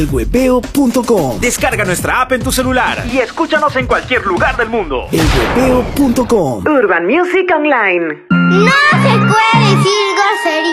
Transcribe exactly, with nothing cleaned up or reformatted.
elwebeo punto com. Descarga nuestra app en tu celular y escúchanos en cualquier lugar del mundo. elwebeo punto com. Urban Music Online. No se puede decir grosería.